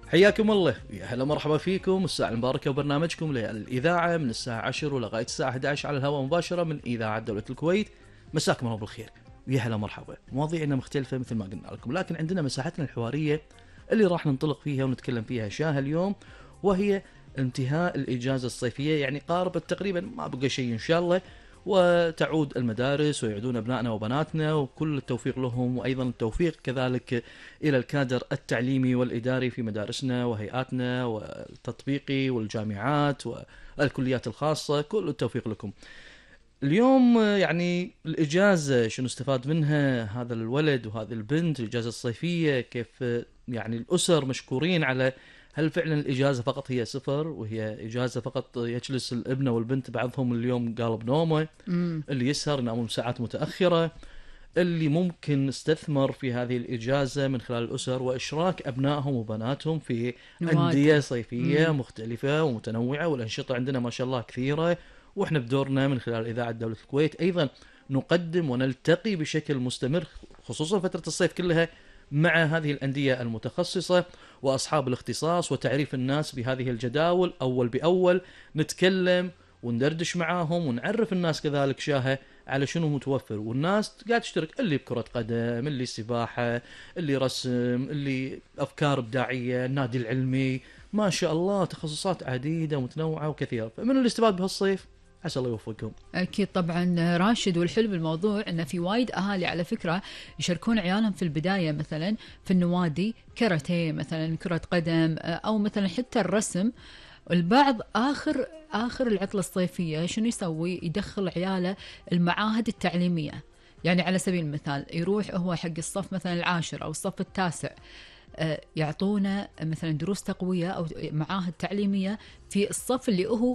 حياكم الله، يا هلا مرحبا فيكم. الساعة المباركة وبرنامجكم للإذاعة من الساعة 10 ولغاية الساعة 11 على الهواء مباشرة من إذاعة دولة الكويت. مساكم الله بالخير ويا هلا مرحبا. مواضيعنا مختلفة مثل ما قلنا لكم، لكن عندنا مساحتنا الحوارية اللي راح ننطلق فيها ونتكلم فيها شاهة اليوم، وهي انتهاء الإجازة الصيفية. يعني قاربت تقريبا، ما بقى شيء إن شاء الله، وتعود المدارس ويعودون أبنائنا وبناتنا، وكل التوفيق لهم، وأيضا التوفيق كذلك إلى الكادر التعليمي والإداري في مدارسنا وهيئاتنا والتطبيقي والجامعات والكليات الخاصة. كل التوفيق لكم. اليوم يعني الإجازة شنو استفاد منها هذا الولد وهذه البنت، الإجازة الصيفية كيف يعني الأسر مشكورين على هل فعلا الإجازة فقط هي سفر، وهي إجازة فقط يجلس الابن والبنت بعضهم اليوم قالب نومه، اللي يسهر ينامون ساعات متأخرة، اللي ممكن استثمر في هذه الإجازة من خلال الأسر وإشراك أبنائهم وبناتهم في أندية نوادي. صيفية مختلفة ومتنوعة، والأنشطة عندنا ما شاء الله كثيرة. وإحنا بدورنا من خلال إذاعة دولة الكويت أيضا نقدم ونلتقي بشكل مستمر، خصوصا فترة الصيف كلها، مع هذه الأندية المتخصصة وأصحاب الاختصاص، وتعريف الناس بهذه الجداول أول بأول. نتكلم وندردش معاهم ونعرف الناس كذلك شاهة على شنو متوفر، والناس قاعد تشترك، اللي بكرة قدم، اللي سباحة، اللي رسم، اللي أفكار إبداعية، النادي العلمي، ما شاء الله تخصصات عديدة ومتنوعة وكثيرة. فمن اللي استفاد بهالصيف عسى الله يوفقهم. أكيد طبعا راشد، والحلو بالموضوع أنه في وايد أهالي على فكرة يشاركون عيالهم في البداية مثلا في النوادي، كاراتيه مثلا، كرة قدم، أو مثلا حتى الرسم. البعض آخر العطلة الصيفية شنو يسوي؟ يدخل عياله المعاهد التعليمية. يعني على سبيل المثال يروح هو حق الصف مثلا العاشر أو الصف التاسع، يعطونا مثلا دروس تقوية أو معاهد تعليمية في الصف اللي هو